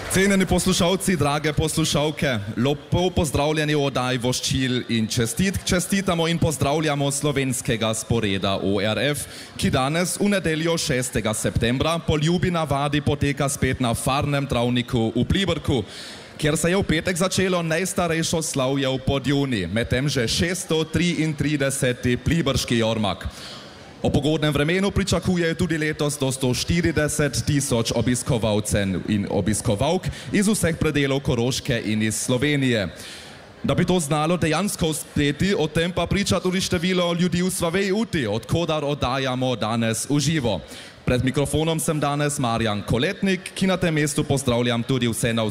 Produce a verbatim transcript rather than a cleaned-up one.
Cenjeni poslušalci, drage poslušalke, lepo pozdravljeni v oddaji voščil in čestitk. Čestitamo in pozdravljamo slovenskega sporeda O R F, ki danes v nedeljo šestega septembra po ljubi navadi poteka spet na farnem travniku v Pliberku, kjer se je v petek začelo najstarejšo slavje v Podjuni, medtem že šeststo triintrideseti pliberški jormak. O pogodnem vremenu pričakuje tudi letos do sto štirideset tisoč obiskovalcev in obiskovalk iz vseh predelov Koroške in iz Slovenije. Da bi to znalo dejansko uspeti, o tem pa priča tudi število ljudi v Svavej uti, odkodar oddajamo danes v živo. Pred mikrofonom sem danes Marjan Koletnik, ki na tem mestu pozdravljam tudi vse na